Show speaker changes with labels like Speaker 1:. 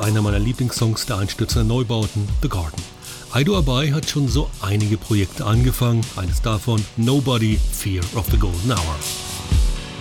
Speaker 1: einer meiner Lieblingssongs der Einstürzer Neubauten, The Garden. Aido Abai hat schon so einige Projekte angefangen, eines davon Nobody, Fear of the Golden Hour.